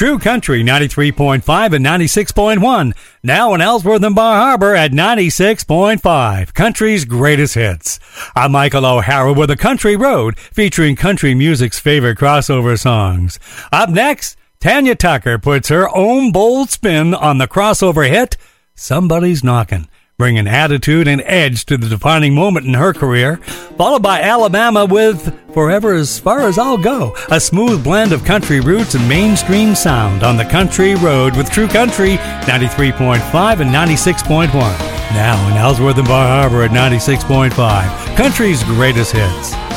True Country 93.5 and 96.1. Now in Ellsworth and Bar Harbor at 96.5. Country's greatest hits. I'm Michael O'Hara with a Country Road featuring country music's favorite crossover songs. Up next, Tanya Tucker puts her own bold spin on the crossover hit, Somebody's Knockin', bringing attitude and edge to the defining moment in her career, followed by Alabama with Forever As Far As I'll Go, a smooth blend of country roots and mainstream sound on the Country Road with True Country 93.5 and 96.1. Now in Ellsworth and Bar Harbor at 96.5, country's greatest hits.